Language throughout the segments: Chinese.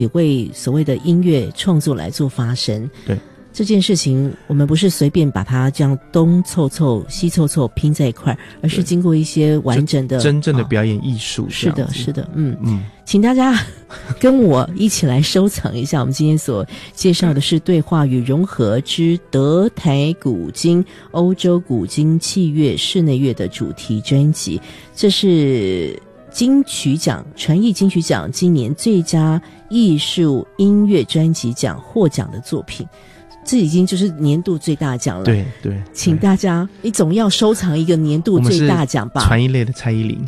也为所谓的音乐创作来做发声。 对。 这件事情我们不是随便把它这样东凑凑西凑凑拼在一块，而是经过一些完整的真正的表演艺术。 是的是的。请大家跟我一起来收藏一下我们今天所介绍的是对话与融合之德台古今欧洲古今器乐室内乐的主题专辑。这是金曲奖传艺金曲奖今年最佳艺术音乐专辑奖获奖的作品，这已经就是年度最大奖了。 对对， 请大家你总要收藏一个年度最大奖吧。 传艺类的蔡依林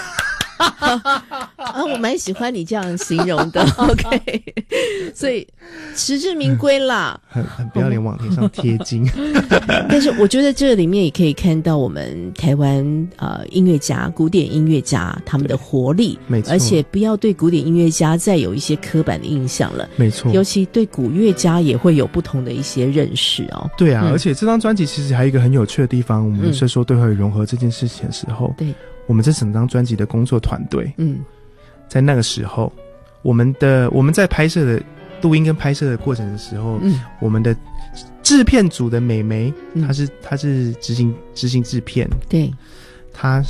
我蛮喜欢你这样形容的OK 所以实至名归啦， 很不要脸往天上贴金但是我觉得这里面也可以看到我们台湾音乐家古典音乐家他们的活力， 没错， 而且不要对古典音乐家再有一些刻板的印象了， 没错， 尤其对古乐家也会有不同的一些认识哦。 对啊，而且这张专辑其实还有一个很有趣的地方，我们是说对话与融合这件事情的时候，对，我们这整张专辑的工作团队，在那个时候，我们在拍摄的录音跟拍摄的过程的时候，我们的制片组的美眉，她是执行制片，对，她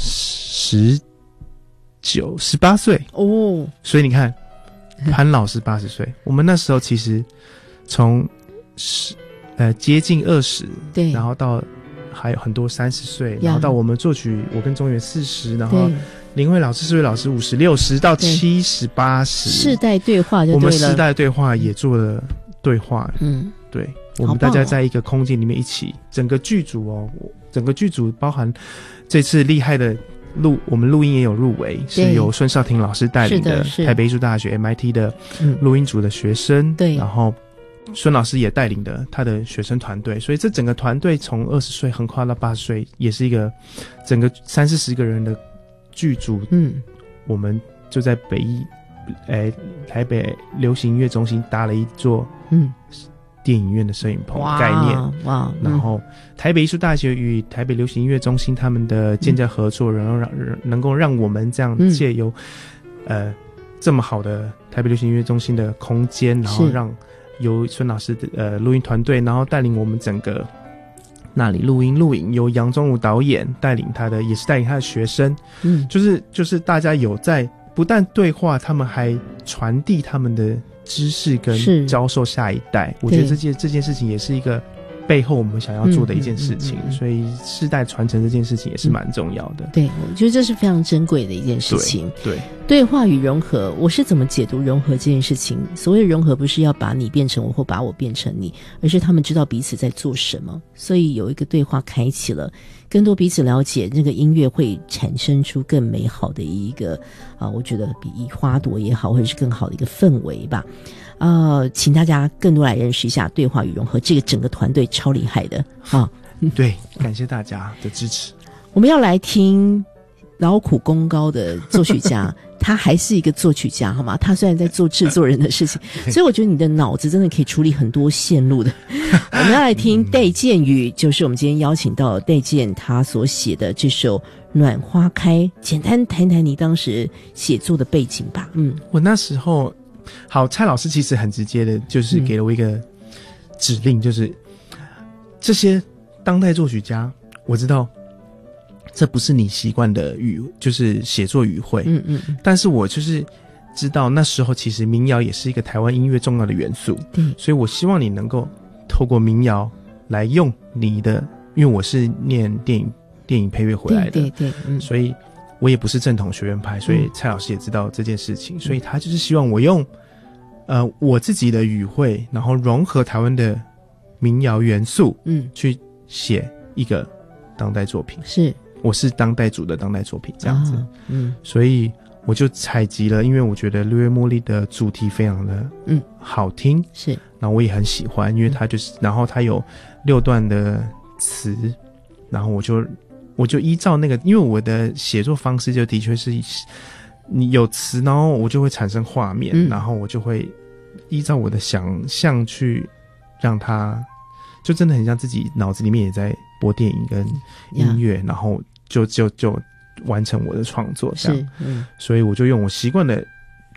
18岁哦，所以你看，潘老师80岁，我们那时候其实从接近20，对，然后到还有很多30岁，然后到我们作曲，我跟中原40，然后林慧老师、世慧老师50、60到70、80， 世代对话就对了。我们世代对话也做了对话，对，我们大家在一个空间里面一起，整个剧组包含这次厉害的我们录音也有入围，是由孙少廷老师带领的台北艺术大学 MIT 的录音组的学生，对，然后孙老师也带领的他的学生团队，所以这整个团队从20岁横跨到80岁，也是一个整个30-40个人的剧组。我们就在台北流行音乐中心搭了一座电影院的摄影棚概念，哇！然后台北艺术大学与台北流行音乐中心他们的建设合作，然后能够让我们这样借由这么好的台北流行音乐中心的空间，然后让由孙老师的录音团队，然后带领我们整个那里录影，由杨宗武导演带领也是带领他的学生，就是大家有在不但对话，他们还传递他们的知识跟教授下一代。我觉得这件事情也是一个背后我们想要做的一件事情，所以世代传承这件事情也是蛮重要的。对， 我觉得这是非常珍贵的一件事情。对话与融合，我是怎么解读融合这件事情？所谓融合不是要把你变成我或把我变成你，而是他们知道彼此在做什么，所以有一个对话开启了，更多彼此了解，那个音乐会产生出更美好的一个我觉得比花朵也好，或者是更好的一个氛围吧。请大家更多来认识一下对话与融合这个整个团队超厉害的对，感谢大家的支持。 我们要来听劳苦功高的作曲家他还是一个作曲家好吗？他虽然在做制作人的事情所以我觉得你的脑子真的可以处理很多线路的我们要来听戴建宇，就是我们今天邀请到戴建他所写的这首暖花开，简单谈谈你当时写作的背景吧。 我那时候蔡老师其实很直接的就是给了我一个指令，就是这些当代作曲家，我知道这不是你习惯的就是写作语汇，但是我就是知道那时候其实民谣也是一个台湾音乐重要的元素，所以我希望你能够透过民谣来用你的，因为我是念电影配乐回来的，所以我也不是正统学院派，所以蔡老师也知道这件事情，所以他就是希望我用我自己的语汇，然后融合台湾的民谣元素，去写一个当代作品。我是当代组的当代作品这样子，所以我就采集了，因为我觉得六月茉莉的主题非常的好听，然后我也很喜欢，因为它就是，然后它有6段的词，然后我就依照那个，因为我的写作方式就的确是你有词，然后我就会产生画面，然后我就会依照我的想象去让它就真的很像自己脑子里面也在播电影跟音乐，然后就完成我的创作这样，所以我就用我习惯的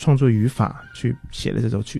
创作语法去写了这首曲